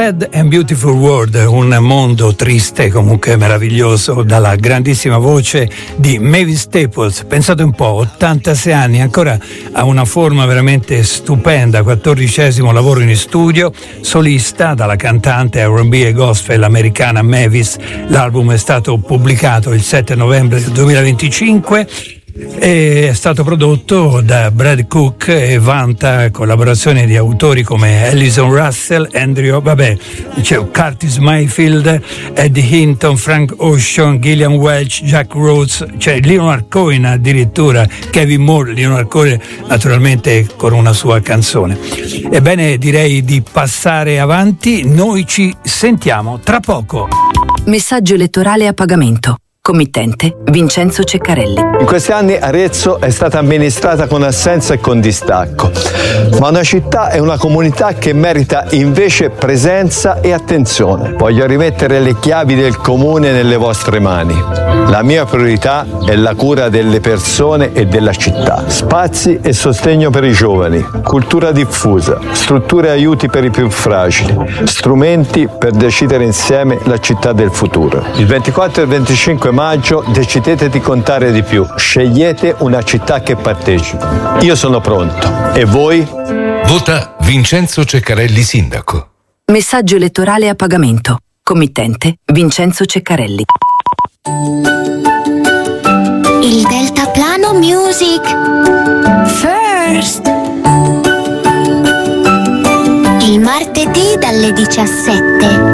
Sad and Beautiful World, un mondo triste comunque meraviglioso, dalla grandissima voce di Mavis Staples. Pensate un po', 86 anni, ancora ha una forma veramente stupenda, 14° lavoro in studio, solista dalla cantante R&B e gospel americana Mavis. L'album è stato pubblicato il 7 novembre del 2025. È stato prodotto da Brad Cook e vanta collaborazioni di autori come Alison Russell, c'è Curtis Mayfield, Eddie Hinton, Frank Ocean, Gillian Welch, Jack Rhodes, c'è Leonard Cohen addirittura, Kevin Moore, Leonard Cohen naturalmente con una sua canzone. Ebbene, direi di passare avanti, noi ci sentiamo tra poco. Messaggio elettorale a pagamento. Committente Vincenzo Ceccarelli. In questi anni Arezzo è stata amministrata con assenza e con distacco, ma una città è una comunità che merita invece presenza e attenzione. Voglio rimettere le chiavi del comune nelle vostre mani. La mia priorità è la cura delle persone e della città. Spazi e sostegno per i giovani, cultura diffusa, strutture e aiuti per i più fragili, strumenti per decidere insieme la città del futuro. Il 24 e il 25 maggio decidete di contare di più. Scegliete una città che partecipa. Io sono pronto. E voi? Vota Vincenzo Ceccarelli sindaco. Messaggio elettorale a pagamento. Committente Vincenzo Ceccarelli. Il deltaplano music first. Il martedì dalle 17.